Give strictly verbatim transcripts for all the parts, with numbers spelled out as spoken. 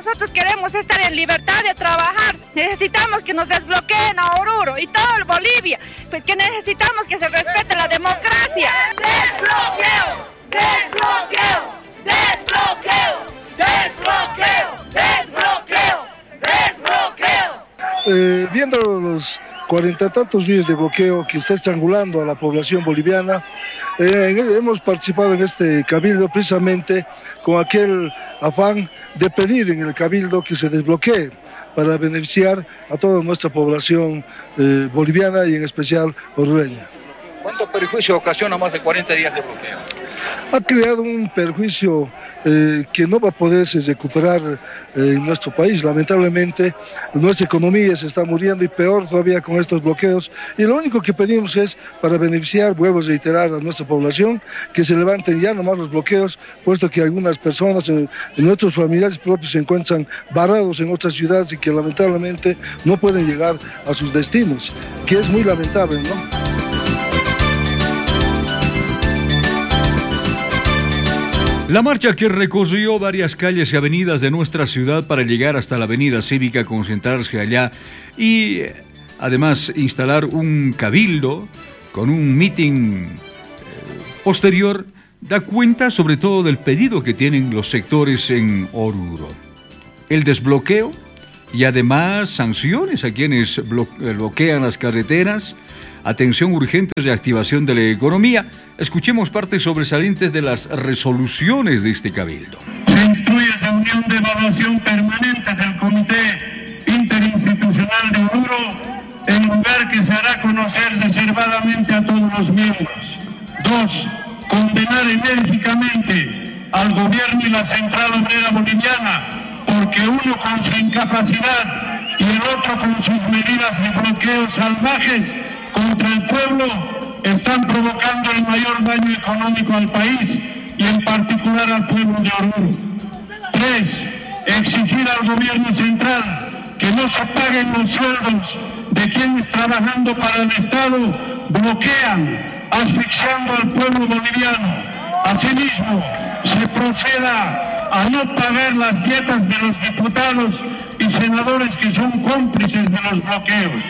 nosotros queremos estar en libertad de trabajar. Necesitamos que nos desbloqueen a Oruro y todo el Bolivia, porque necesitamos que se respete la democracia. ¡Desbloqueo! ¡Desbloqueo! ¡Desbloqueo! ¡Desbloqueo! ¡Desbloqueo! ¡Desbloqueo! Eh, viendo los cuarenta y tantos días de bloqueo que está estrangulando a la población boliviana, eh, hemos participado en este cabildo precisamente con aquel afán de pedir en el cabildo que se desbloquee para beneficiar a toda nuestra población eh, boliviana y en especial orureña. ¿Cuánto perjuicio ocasiona más de cuarenta días de bloqueo? Ha creado un perjuicio eh, que no va a poderse recuperar eh, en nuestro país. Lamentablemente, nuestra economía se está muriendo y peor todavía con estos bloqueos. Y lo único que pedimos es, para beneficiar, vuelvo a reiterar a nuestra población, que se levanten ya nomás los bloqueos, puesto que algunas personas, en, en nuestros familiares propios, se encuentran varados en otras ciudades y que lamentablemente no pueden llegar a sus destinos, que es muy lamentable, ¿no? La marcha, que recorrió varias calles y avenidas de nuestra ciudad para llegar hasta la avenida Cívica, concentrarse allá y además instalar un cabildo con un meeting eh, posterior, da cuenta sobre todo del pedido que tienen los sectores en Oruro. El desbloqueo y además sanciones a quienes blo- bloquean las carreteras, atención urgente de activación de la economía. Escuchemos partes sobresalientes de las resoluciones de este cabildo. Se instruye reunión de evaluación permanente del Comité Interinstitucional de Oruro, en lugar que se hará conocer reservadamente a todos los miembros. Dos, condenar enérgicamente al gobierno y la Central Obrera Boliviana, porque uno con su incapacidad y el otro con sus medidas de bloqueo salvajes contra el pueblo están provocando el mayor daño económico al país y en particular al pueblo de Oruro. Tres, exigir al gobierno central que no se paguen los sueldos de quienes trabajando para el Estado bloquean, asfixiando al pueblo boliviano. Asimismo, se proceda a no pagar las dietas de los diputados y senadores que son cómplices de los bloqueos.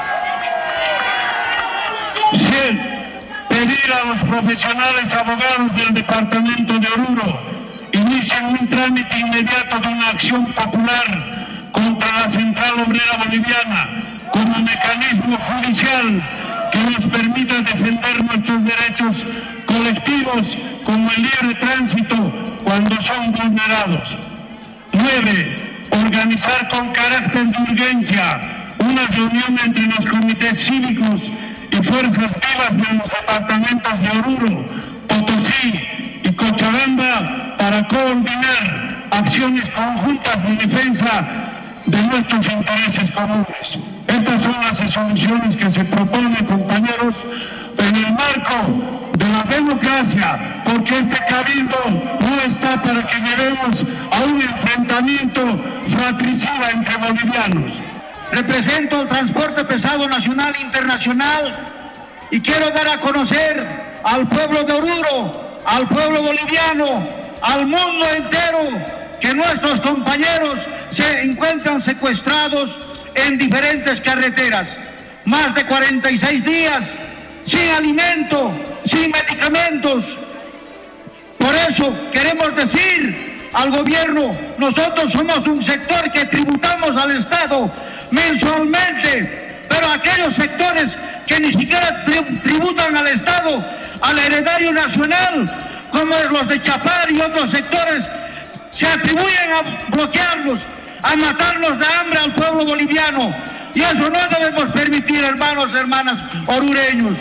Cien, pedir a los profesionales abogados del departamento de Oruro inicien un trámite inmediato de una acción popular contra la Central Obrera Boliviana como mecanismo judicial que nos permita defender nuestros derechos colectivos como el libre tránsito cuando son vulnerados. Nueve, organizar con carácter de urgencia una reunión entre los comités cívicos y fuerzas vivas de los departamentos de Oruro, Potosí y Cochabamba para coordinar acciones conjuntas de defensa de nuestros intereses comunes. Estas son las resoluciones que se proponen, compañeros, en el marco de la democracia, porque este cabildo no está para que lleguemos a un enfrentamiento fratricida entre bolivianos. Represento el transporte pesado nacional e internacional y quiero dar a conocer al pueblo de Oruro, al pueblo boliviano, al mundo entero, que nuestros compañeros se encuentran secuestrados en diferentes carreteras. Más de cuarenta y seis días sin alimento, sin medicamentos. Por eso queremos decir al gobierno, nosotros somos un sector que tributamos al Estado mensualmente, pero aquellos sectores que ni siquiera tri- tributan al Estado, al heredario nacional, como los de Chapar y otros sectores, se atribuyen a bloquearlos, a matarnos de hambre al pueblo boliviano. Y eso no debemos permitir, hermanos y hermanas orureños.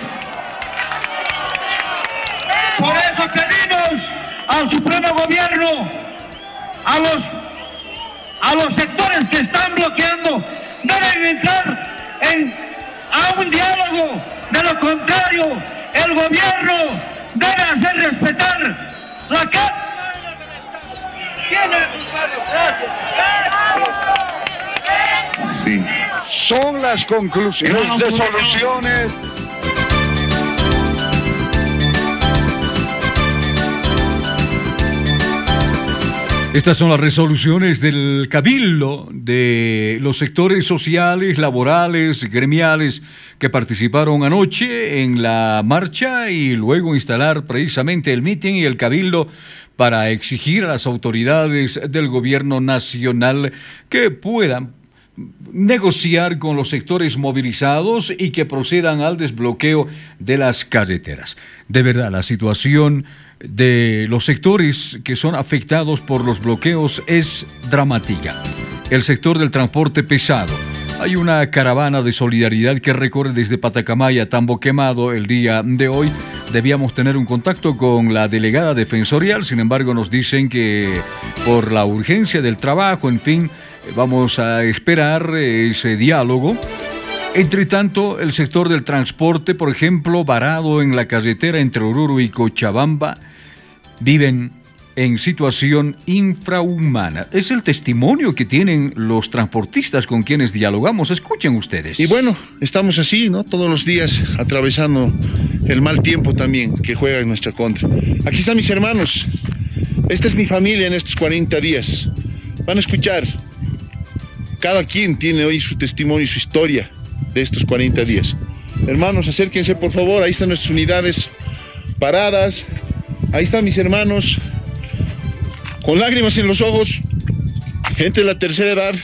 Por eso pedimos al Supremo Gobierno, a los, a los sectores que están bloqueando, deben entrar en, a un diálogo. De lo contrario, el gobierno debe hacer respetar la Cámara. Sí. Son las conclusiones, resoluciones. Estas son las resoluciones del Cabildo de los sectores sociales, laborales, gremiales que participaron anoche en la marcha y luego instalar precisamente el mitin y el Cabildo para exigir a las autoridades del gobierno nacional que puedan negociar con los sectores movilizados y que procedan al desbloqueo de las carreteras. De verdad, la situación de los sectores que son afectados por los bloqueos es dramática. El sector del transporte pesado. Hay una caravana de solidaridad que recorre desde Patacamaya a Tambo Quemado el día de hoy. Debíamos tener un contacto con la delegada defensorial, sin embargo nos dicen que por la urgencia del trabajo, en fin, vamos a esperar ese diálogo. Entre tanto, el sector del transporte, por ejemplo, varado en la carretera entre Oruro y Cochabamba, viven en situación infrahumana. Es el testimonio que tienen los transportistas con quienes dialogamos. Escuchen ustedes. Y bueno, estamos así, ¿no? Todos los días atravesando el mal tiempo también que juega en nuestra contra. Aquí están mis hermanos. Esta es mi familia en estos cuarenta días. Van a escuchar. Cada quien tiene hoy su testimonio y su historia de estos cuarenta días. Hermanos, acérquense por favor. Ahí están nuestras unidades paradas. Ahí están mis hermanos con lágrimas en los ojos, gente de la tercera edad,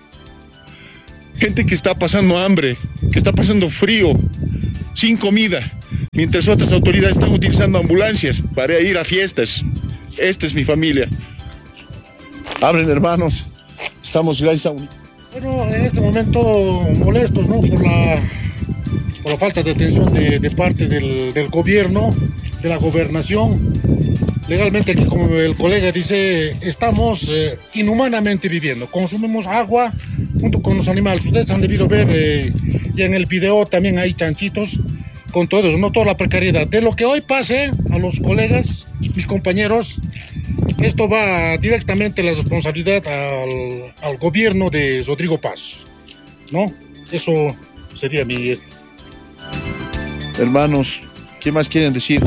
gente que está pasando hambre, que está pasando frío, sin comida, mientras otras autoridades están utilizando ambulancias para ir a fiestas. Esta es mi familia. Hablen, hermanos, estamos gracias a un... Bueno, en este momento molestos, ¿no? Por la, por la falta de atención de, de parte del, del gobierno, de la gobernación. Legalmente aquí, como el colega dice, estamos eh, inhumanamente viviendo. Consumimos agua junto con los animales. Ustedes han debido ver, eh, y en el video también hay chanchitos con todo eso, no toda la precariedad. De lo que hoy pase a los colegas, mis compañeros, esto va directamente la responsabilidad al, al gobierno de Rodrigo Paz, ¿no? Eso sería mi... Hermanos, ¿qué más quieren decir?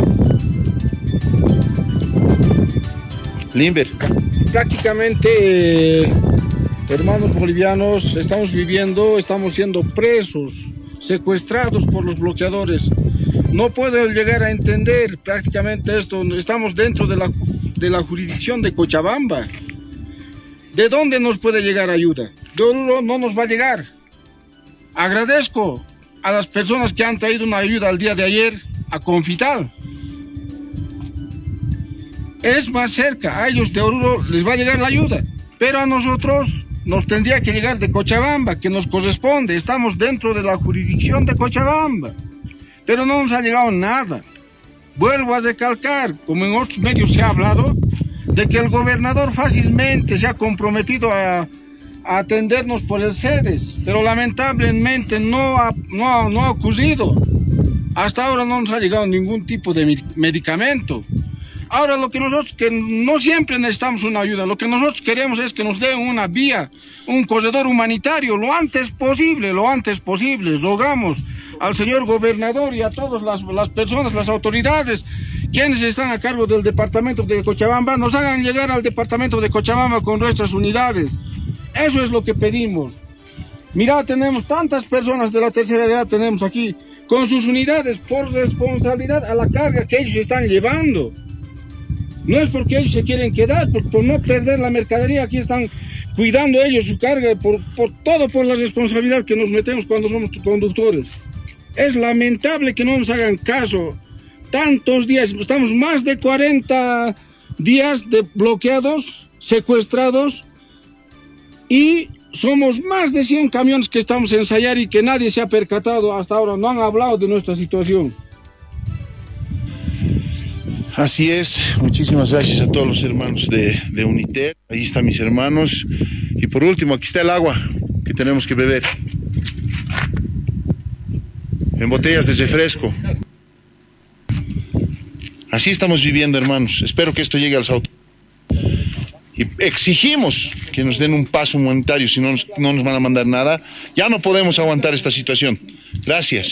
Limber. Prácticamente, eh, hermanos bolivianos, estamos viviendo, estamos siendo presos, secuestrados por los bloqueadores. No puedo llegar a entender prácticamente esto. Estamos dentro de la, de la jurisdicción de Cochabamba. ¿De dónde nos puede llegar ayuda? De Oruro no nos va a llegar. Agradezco a las personas que han traído una ayuda el día de ayer a Confital. Es más cerca, a ellos de Oruro les va a llegar la ayuda, pero a nosotros nos tendría que llegar de Cochabamba, que nos corresponde. Estamos dentro de la jurisdicción de Cochabamba, pero no nos ha llegado nada. Vuelvo a recalcar, como en otros medios se ha hablado, de que el gobernador fácilmente se ha comprometido a, a atendernos por el CEDES, pero lamentablemente no ha, no, ha, no ha ocurrido. Hasta ahora no nos ha llegado ningún tipo de medicamento. Ahora lo que nosotros, que no siempre necesitamos una ayuda, lo que nosotros queremos es que nos den una vía, un corredor humanitario, lo antes posible, lo antes posible. Rogamos al señor gobernador y a todas las, las personas, las autoridades, quienes están a cargo del departamento de Cochabamba, nos hagan llegar al departamento de Cochabamba con nuestras unidades. Eso es lo que pedimos. Mirá, tenemos tantas personas de la tercera edad, tenemos aquí, con sus unidades, por responsabilidad a la carga que ellos están llevando. No es porque ellos se quieren quedar, por, por no perder la mercadería, aquí están cuidando ellos su carga, por, por todo por la responsabilidad que nos metemos cuando somos conductores. Es lamentable que no nos hagan caso. Tantos días, estamos más de cuarenta días de bloqueados, secuestrados, y somos más de cien camiones que estamos en Sayar y que nadie se ha percatado hasta ahora, no han hablado de nuestra situación. Así es, muchísimas gracias a todos los hermanos de, de UNITER. Ahí están mis hermanos. Y por último, aquí está el agua que tenemos que beber. En botellas de refresco. Así estamos viviendo, hermanos. Espero que esto llegue a los autos. Y exigimos que nos den un paso humanitario, si no nos, no nos van a mandar nada. Ya no podemos aguantar esta situación. Gracias.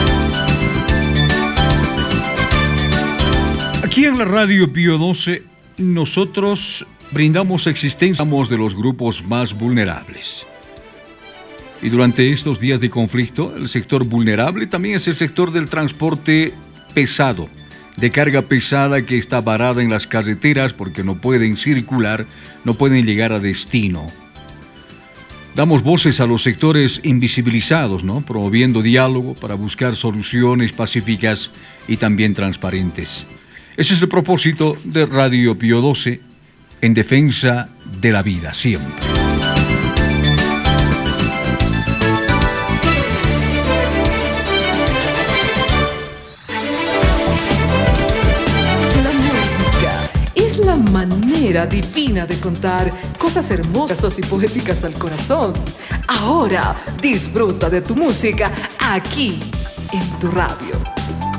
Aquí en la radio Pío doce nosotros brindamos existencia de los grupos más vulnerables. Y durante estos días de conflicto, el sector vulnerable también es el sector del transporte pesado, de carga pesada que está varada en las carreteras porque no pueden circular, no pueden llegar a destino. Damos voces a los sectores invisibilizados, ¿no? Promoviendo diálogo para buscar soluciones pacíficas y también transparentes. Ese es el propósito de Radio Pío doce, en defensa de la vida siempre. La manera divina de contar cosas hermosas y poéticas al corazón. Ahora disfruta de tu música aquí en tu radio.